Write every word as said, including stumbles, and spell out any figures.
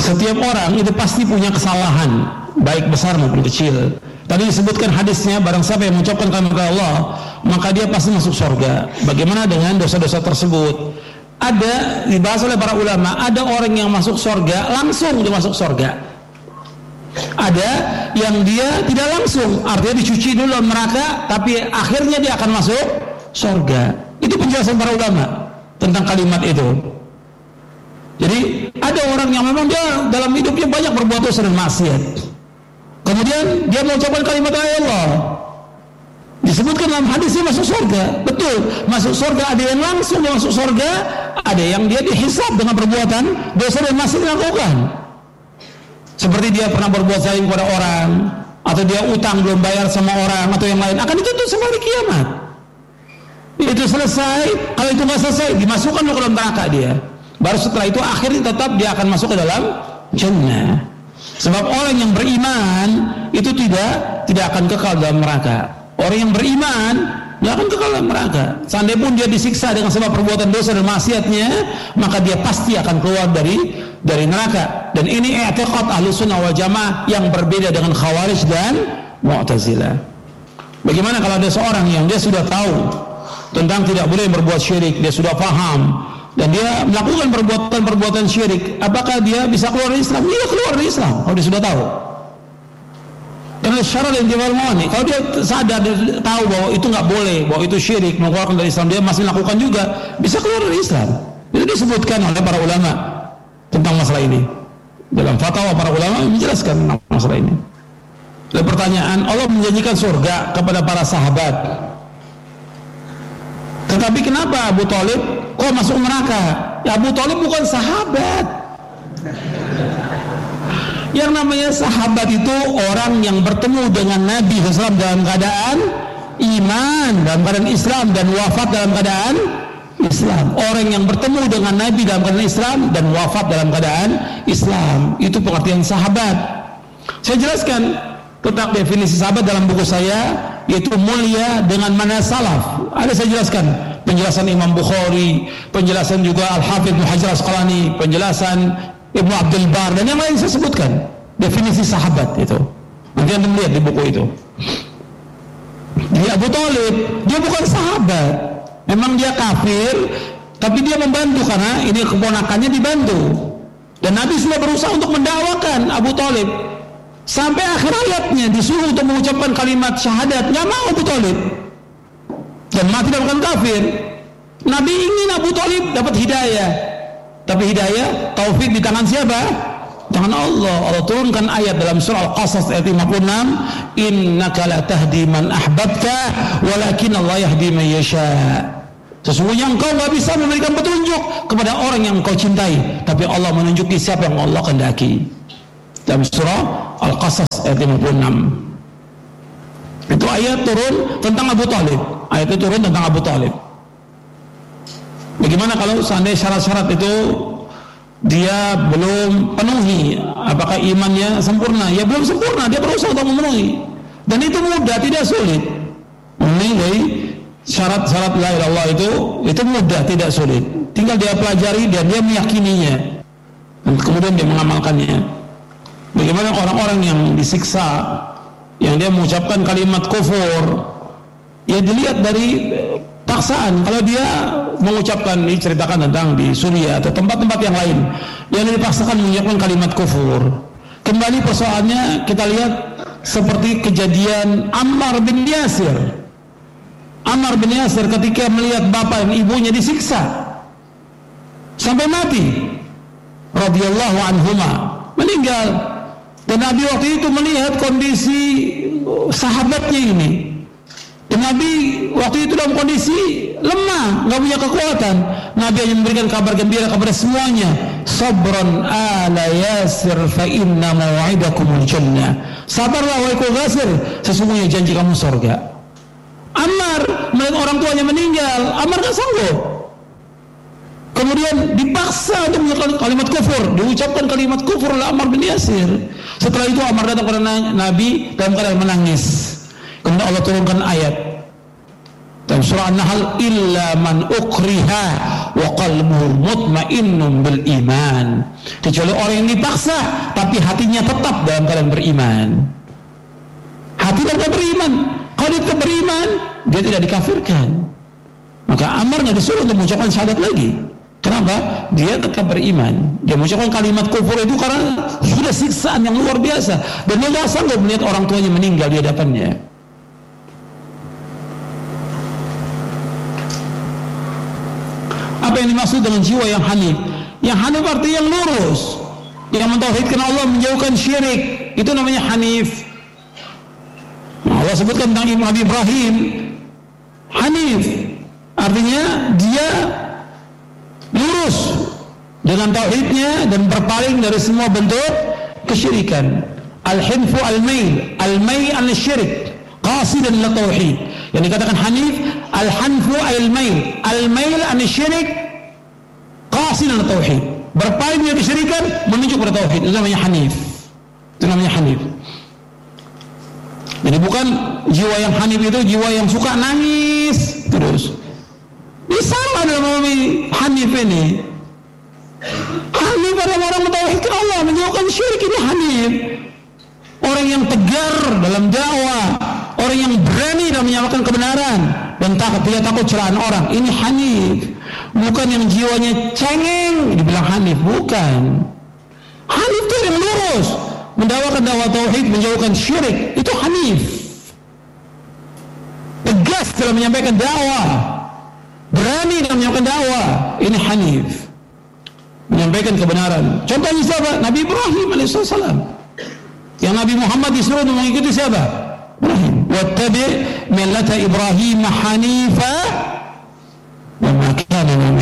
Setiap orang itu pasti punya kesalahan, baik besar maupun kecil. Tadi disebutkan hadisnya, barang siapa yang mengucapkan kalimat Allah, maka dia pasti masuk surga. Bagaimana dengan dosa-dosa tersebut? Ada, dibahas oleh para ulama, ada orang yang masuk surga, langsung dia masuk surga. Ada yang dia tidak langsung, artinya dicuci dulu neraka, tapi akhirnya dia akan masuk surga. Itu penjelasan para ulama tentang kalimat itu. Jadi ada orang yang memang dia dalam hidupnya banyak berbuat dosa dan maksiat, kemudian dia mengucapkan kalimat Allah, disebutkan dalam hadisnya masuk surga. Betul, masuk surga. Ada yang langsung dia masuk surga, ada yang dia dihisab dengan perbuatan dosa dan maksiat dilakukan. Seperti dia pernah berbuat zalim kepada orang, atau dia utang belum bayar sama orang, atau yang lain, akan dituntut sampai hari kiamat. Itu selesai. Kalau itu nggak selesai, dimasukkan ke dalam neraka dia. Baru setelah itu akhirnya tetap dia akan masuk ke dalam jannah. Sebab orang yang beriman itu tidak tidak akan kekal dalam neraka. Orang yang beriman dia akan kekal dalam neraka. Seandainya pun dia disiksa dengan sebab perbuatan dosa dan maksiatnya, maka dia pasti akan keluar dari dari neraka. Dan ini i'tiqad Ahlussunnah wal Jamaah yang berbeda dengan Khawarij dan Mu'tazilah. Bagaimana kalau ada seorang yang dia sudah tahu tentang tidak boleh berbuat syirik, dia sudah paham, dan dia melakukan perbuatan-perbuatan syirik, apakah dia bisa keluar dari Islam? Dia keluar dari Islam kalau dia sudah tahu. Karena syarat yang dia nih, kalau dia sadar, dia tahu bahwa itu nggak boleh, bahwa itu syirik, mengeluarkan dari Islam, dia masih melakukan juga, bisa keluar dari Islam. Itu disebutkan oleh para ulama tentang masalah ini. Dalam fatwa para ulama menjelaskan tentang masalah ini. Dan pertanyaan, Allah menjanjikan surga kepada para sahabat, tetapi kenapa Abu Thalib kok masuk neraka? Ya, Abu Thalib bukan sahabat. Yang namanya sahabat itu orang yang bertemu dengan Nabi shallallahu alaihi wasallam dalam keadaan iman, dalam keadaan Islam, dan wafat dalam keadaan Islam. Orang yang bertemu dengan Nabi dalam keadaan Islam dan wafat dalam keadaan Islam, itu pengertian sahabat. Saya jelaskan tentang definisi sahabat dalam buku saya, yaitu mulia dengan mana salaf. Ada saya jelaskan penjelasan Imam Bukhari, penjelasan juga Al-Hafidz Ibnu Hajar Asqalani, penjelasan Ibnu Abdul Bar, dan yang lain saya sebutkan definisi sahabat itu. Nanti anda melihat di buku itu. Jadi Abu Thalib dia bukan sahabat, memang dia kafir, tapi dia membantu karena ini keponakannya dibantu. Dan Nabi sudah berusaha untuk mendakwakan Abu Thalib sampai akhir hayatnya, disuruh untuk mengucapkan kalimat syahadat, nggak mau Abu Thalib, dan mati dalam keadaan kafir. Nabi ingin Abu Thalib dapat hidayah, tapi hidayah taufik di tangan siapa? Tangan Allah. Allah turunkan ayat dalam surah Al-Qasas ayat lima puluh enam, innaka la tahdi man ahbabta walakin Allah yahdi man yasha. Sesungguhnya engkau nggak bisa memberikan petunjuk kepada orang yang engkau cintai, tapi Allah menunjuki siapa yang Allah kehendaki. Dalam surah Al-Qasas ayat lima puluh enam. Itu ayat turun tentang Abu Thalib. Ayat itu turun tentang Abu Thalib. Bagaimana kalau seandainya syarat-syarat itu dia belum penuhi, apakah imannya sempurna? Ya belum sempurna, dia berusaha untuk memenuhi. Dan itu mudah, tidak sulit. Memenuhi syarat-syarat la ilaha illallah itu itu mudah, tidak sulit. Tinggal dia pelajari dan dia meyakininya, dan kemudian dia mengamalkannya. Bagaimana orang-orang yang disiksa, yang dia mengucapkan kalimat kufur, ya dilihat dari paksaan. Kalau dia mengucapkan, diceritakan tentang di Suriah atau tempat-tempat yang lain, yang dipaksakan mengucapkan kalimat kufur. Kembali persoalannya kita lihat seperti kejadian Ammar bin Yasir. Ammar bin Yasir ketika melihat bapak dan ibunya disiksa sampai mati, radhiyallahu anhuma, meninggal. Dan Nabi waktu itu melihat kondisi sahabatnya ini. Dan Nabi waktu itu dalam kondisi lemah, nggak punya kekuatan. Nabi hanya memberikan kabar gembira kepada semuanya, sabran ala Yasir fa inna maw'idakumul jannah. Sabarlah wahai kaum Yasir, sesungguhnya janji kamu surga. Ammar melihat orang tuanya meninggal, Ammar nggak sanggup. Kemudian dipaksa untuk mengucapkan kalimat kufur, diucapkan kalimat kufur oleh Ammar bin Yasir. Setelah itu Ammar datang kepada Nabi dalam keadaan menangis. Kemudian Allah turunkan ayat dalam surah An-Nahl, illa man ukriha wa qalbuhu mutmainnun bil iman, kecuali orang yang dipaksa tapi hatinya tetap dalam keadaan beriman. Hati tetap beriman. Kalau dia tetap beriman, dia tidak dikafirkan. Maka Amarnya disuruh untuk mengucapkan syahadat lagi. Kenapa? Dia tetap beriman. Dia mengucapkan kalimat kufur itu karena sudah siksaan yang luar biasa, dan dia tidak sanggup melihat orang tuanya meninggal di hadapannya. Apa yang dimaksud dengan jiwa yang hanif? Yang hanif artinya yang lurus, yang mentauhidkan Allah, menjauhkan syirik. Itu namanya hanif. Nah, Allah sebutkan tentang Nabi Ibrahim, hanif artinya dia lurus dengan tauhidnya dan berpaling dari semua bentuk kesyirikan. Al-hinfu al-mail, al-mail al-syirik, qasidan ila tauhid. Yang dikatakan hanif, al-hanfu al-mail, al-mail al-syirik, qasidan ila tauhid. Berpaling dari kesyirikan menuju kepada tauhid. Itu namanya hanif. Itu namanya hanif. Jadi bukan jiwa yang hanif itu jiwa yang suka nangis terus. Ini sama dalam memahami hanif ini. Hanif adalah orang mentauhidkan Allah, menjauhkan syirik. Ini hanif. Orang yang tegar dalam dakwah, orang yang berani dalam menyampaikan kebenaran dan takut, tidak takut celaan orang. Ini hanif. Bukan yang jiwanya cengeng dibilang hanif, bukan. Hanif itu yang lurus, mendakwakan dakwah tauhid, menjauhkan syirik. Itu hanif. Tegas dalam menyampaikan dakwah, berani dalam menyampaikan dakwah. Ini hanif, menyampaikan kebenaran. Contohnya siapa? Nabi Ibrahim alaihissalam. Yang Nabi Muhammad disuruh untuk mengikuti siapa? Ibrahim. Wattabi' millata Ibrahim hanifa wa ma kana minal